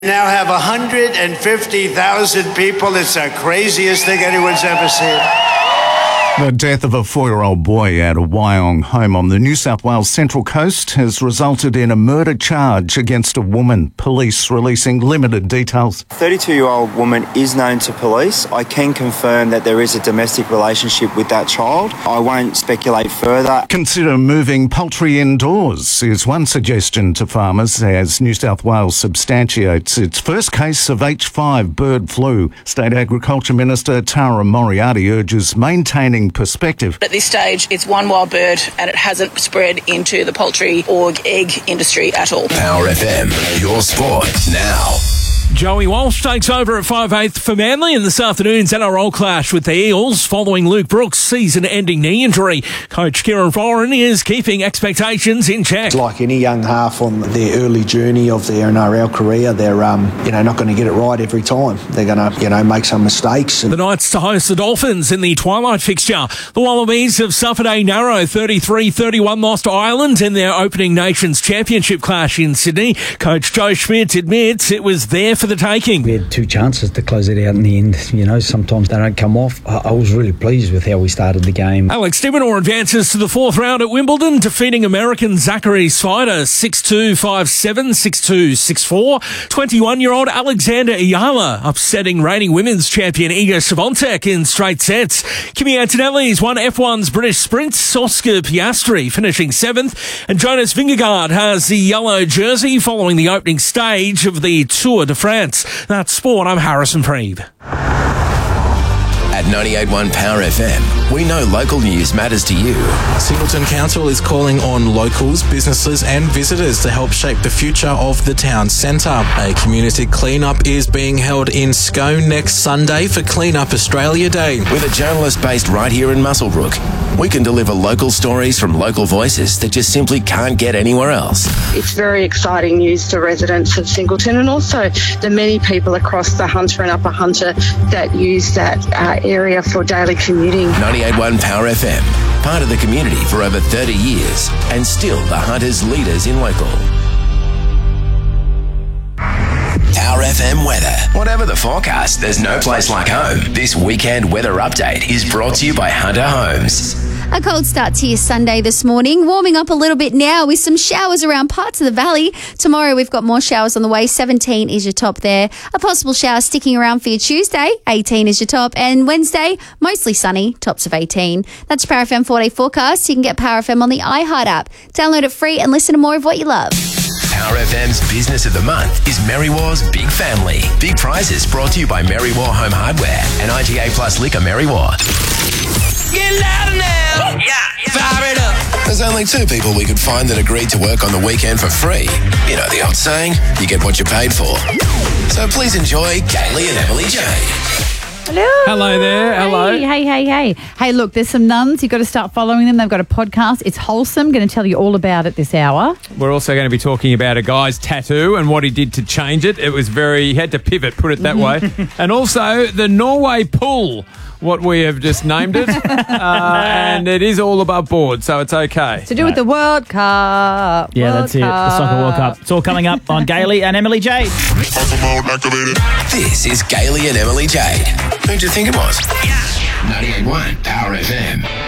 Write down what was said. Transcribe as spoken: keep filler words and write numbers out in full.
Now have one hundred fifty thousand people. It's the craziest thing anyone's ever seen. The death of a four-year-old boy at a Wyong home on the New South Wales Central Coast has resulted in a murder charge against a woman. Police releasing limited details. thirty-two-year-old woman is known to police. I can confirm that there is a domestic relationship with that child. I won't speculate further. Consider moving poultry indoors is one suggestion to farmers as New South Wales substantiates its first case of H five bird flu. State Agriculture Minister Tara Moriarty urges maintaining perspective. At this stage, it's one wild bird and it hasn't spread into the poultry or egg industry at all. Power F M, your sport now. Joey Walsh takes over at five eighth for Manly in this afternoon's N R L clash with the Eels following Luke Brooks' season-ending knee injury. Coach Kieran Foran is keeping expectations in check. Like any young half on their early journey of their N R L career, they're um, you know not going to get it right every time. They're going to you know make some mistakes. The Knights to host the Dolphins in the twilight fixture. The Wallabies have suffered a narrow thirty-three thirty-one loss to Ireland in their opening Nations Championship clash in Sydney. Coach Joe Schmidt admits it was there for the taking. We had two chances to close it out in the end. You know, sometimes they don't come off. I, I was really pleased with how we started the game. Alex de Minaur advances to the fourth round at Wimbledon, defeating American Zachary Svider six two, five seven, six two, six four. twenty-one-year-old Alexander Ayala upsetting reigning women's champion Iga Swiatek in straight sets. Kimi Antonelli's won F one's British Sprint, Oscar Piastri finishing seventh, and Jonas Vingegaard has the yellow jersey following the opening stage of the Tour de France. That's sport. I'm Harrison Freeb. At ninety-eight point one Power F M, we know local news matters to you. Singleton Council is calling on locals, businesses and visitors to help shape the future of the town centre. A community clean-up is being held in Scone next Sunday for Clean Up Australia Day. With a journalist based right here in Muswellbrook, we can deliver local stories from local voices that just simply can't get anywhere else. It's very exciting news to residents of Singleton and also the many people across the Hunter and Upper Hunter that use that uh, area for daily commuting. ninety-eight point one Power F M, part of the community for over thirty years and still the Hunters' leaders in local. Power F M weather. Whatever the forecast, there's no place like home. This weekend weather update is brought to you by Hunter Homes. A cold start to your Sunday this morning, warming up a little bit now with some showers around parts of the valley. Tomorrow we've got more showers on the way. seventeen is your top there. A possible shower sticking around for your Tuesday. eighteen is your top. And Wednesday, mostly sunny, tops of eighteen. That's Power F M four-day forecast. You can get Power F M on the iHeart app. Download it free and listen to more of what you love. Power F M's Business of the Month is Merriwar's Big Family. Big prizes brought to you by Merriwar Home Hardware and I G A Plus Liquor Merriwar. Get louder now! Yeah, yeah. Fire it up! There's only two people we could find that agreed to work on the weekend for free. You know the old saying, you get what you paid for. So please enjoy Kaylee and Emily Jade. Hello. Hello there. Hello. Hey, hey, hey, hey. Hey, look, there's some nuns. You've got to start following them. They've got a podcast. It's wholesome. Going to tell you all about it this hour. We're also going to be talking about a guy's tattoo and what he did to change it. It was very, he had to pivot, put it that way. And also the Norway pool, what we have just named it. uh, and it is all above board, so it's okay. To do with the World Cup. Yeah, World that's it. The Soccer World Cup. It's all coming up on Gailey and Emily Jade. This is Gailey and Emily Jade. Who'd you think it was? ninety-eight point one Power F M.